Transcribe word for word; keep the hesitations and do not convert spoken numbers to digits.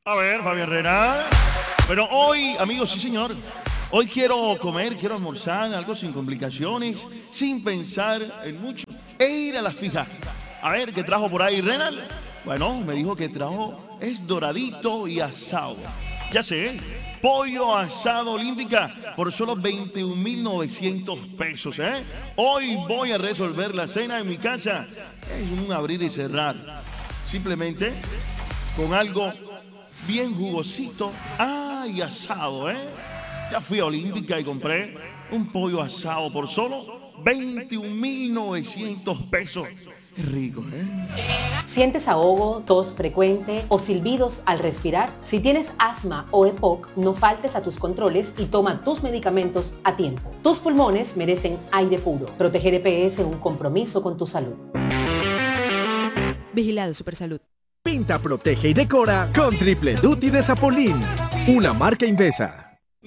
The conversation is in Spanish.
A ver, Fabián Herrera. Bueno, hoy, amigos, sí señor. Hoy quiero comer, quiero almorzar, algo sin complicaciones, sin pensar en mucho. E ir a la fija. A ver, ¿qué trajo por ahí Renal? Bueno, me dijo que trajo es doradito y asado. Ya sé, pollo asado olímpica por solo veintiún mil novecientos pesos, ¿eh? Hoy voy a resolver la cena en mi casa. Es un abrir y cerrar. Simplemente con algo bien jugosito. ¡Ay, asado, eh! Ya fui a Olímpica y compré un pollo asado por solo veintiún mil novecientos pesos. Qué rico, ¿eh? ¿Sientes ahogo, tos frecuente o silbidos al respirar? Si tienes asma o E P O C, no faltes a tus controles y toma tus medicamentos a tiempo. Tus pulmones merecen aire puro. Proteger E P S es un compromiso con tu salud. Vigilado Supersalud. Pinta, protege y decora con Triple Duty de Zapolín, una marca Invesa.